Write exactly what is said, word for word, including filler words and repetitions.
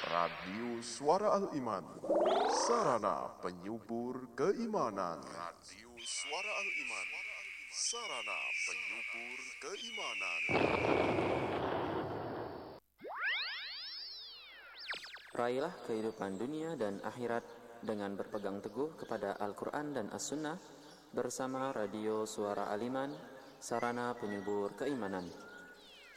Radio Suara Al-Iman, sarana penyubur keimanan. Radio Suara Al-Iman, sarana penyubur keimanan. Raihlah kehidupan dunia dan akhirat dengan berpegang teguh kepada Al-Quran dan As-Sunnah bersama Radio Suara Al-Iman, sarana penyubur keimanan.